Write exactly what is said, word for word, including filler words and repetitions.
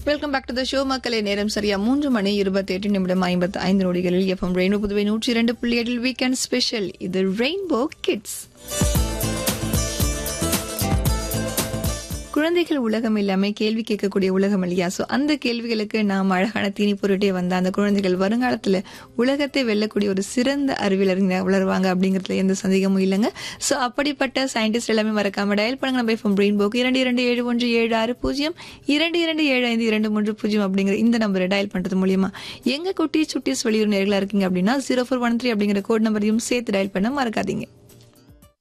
Welcome back to the show. மக்களே, நேரம் சரியா மூன்று மணி இருபத்தி எட்டு நிமிடம் ஐம்பத்தி ஐந்து நொடிகளில் எஃப்எம் ரெயின்போ புதுவை நூற்றி இரண்டு புள்ளி ஏழில் வீக்கெண்ட் ஸ்பெஷல். இது ரெயின்போ கிட்ஸ். குழந்தைகள் உலகம் எல்லாமே கேள்வி கேட்கக்கூடிய உலகம் இல்லையா? ஸோ அந்த கேள்விகளுக்கு நாம் அழகான தீனி பொருட்டே வந்த அந்த குழந்தைகள் வருங்காலத்தில் உலகத்தை வெல்லக்கூடிய ஒரு சிறந்த அறிவியலறிஞர் வளருவாங்க அப்படிங்கிறதுல எந்த சந்தேகமும் இல்லைங்க. ஸோ அப்படிப்பட்ட சயின்டிஸ்ட் எல்லாமே மறக்காம டயல் பண்ணுங்க நம்ம எஃப்எம் ரெயின்போக்கு இரண்டு இரண்டு ஏழு ஒன்று ஏழு ஆறு பூஜ்ஜியம் இரண்டு இரண்டு ஏழு ஐந்து இரண்டு மூன்று பூஜ்ஜியம் அப்படிங்கிற இந்த நம்பரை டயல் பண்ணுறது மூலியமா எங்க குட்டி சுட்டிஸ் வெளியூர் நேர்களா இருக்கீங்க அப்படின்னா ஜீரோ ஃபோர் ஒன் த்ரீ அப்படிங்கிற கோட் நம்பரையும் சேர்த்து டயல் பண்ண மறக்காதீங்க.